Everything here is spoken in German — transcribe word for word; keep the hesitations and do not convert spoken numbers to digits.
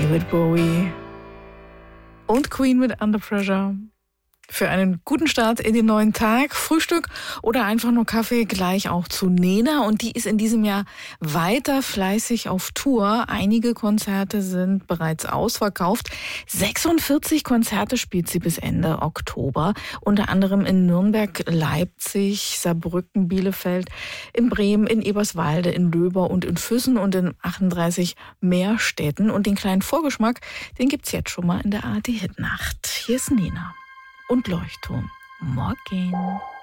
David Bowie und Queen mit Under Pressure. Für einen guten Start in den neuen Tag, Frühstück oder einfach nur Kaffee, gleich auch zu Nena. Und die ist in diesem Jahr weiter fleißig auf Tour. Einige Konzerte sind bereits ausverkauft. sechsundvierzig Konzerte spielt sie bis Ende Oktober. Unter anderem in Nürnberg, Leipzig, Saarbrücken, Bielefeld, in Bremen, in Eberswalde, in Löber und in Füssen und in achtunddreißig mehr Städten. Und den kleinen Vorgeschmack, den gibt's jetzt schon mal in der A R D Hitnacht. Hier ist Nena und Leuchtturm. Morgen.